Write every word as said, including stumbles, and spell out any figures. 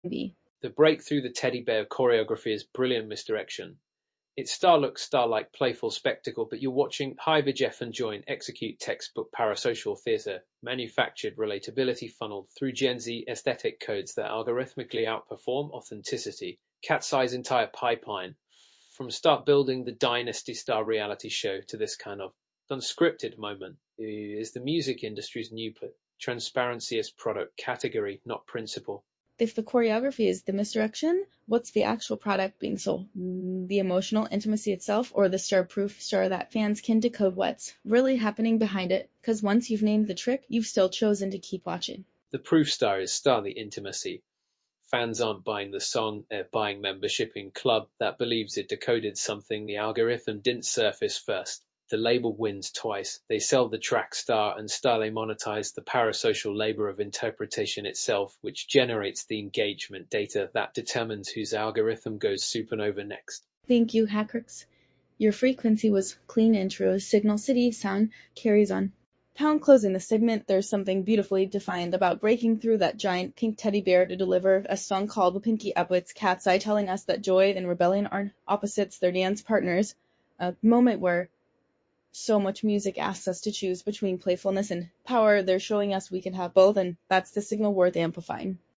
be. The break through the teddy bear choreography is brilliant misdirection. It's star-look, star-like playful spectacle, but you're watching Hiver, Jeff and Join execute textbook parasocial theatre, manufactured relatability funneled through Gen Z aesthetic codes that algorithmically outperform authenticity. Cat's Eye's entire pipeline, from start building the dynasty-style reality show to this kind of unscripted moment, is the music industry's new transparency as product category, not principle. If the choreography is the misdirection, what's the actual product being sold? The emotional intimacy itself, or the star-proof star that fans can decode what's really happening behind it? Because once you've named the trick, you've still chosen to keep watching. The proof star is star the intimacy. Fans aren't buying the song, they're buying membership in club that believes it decoded something the algorithm didn't surface first. The label wins twice. They sell the track star, and star they monetize the parasocial labor of interpretation itself, which generates the engagement data that determines whose algorithm goes supernova next. Thank you, Hackrix. Your frequency was clean intro. Signal City sound carries on. Pound closing the segment, there's something beautifully defined about breaking through that giant pink teddy bear to deliver a song called The Pinky Up with Cat's Eye, telling us that joy and rebellion are opposites, they're dance partners. A moment where so much music asks us to choose between playfulness and power. They're showing us we can have both, and that's the signal worth amplifying.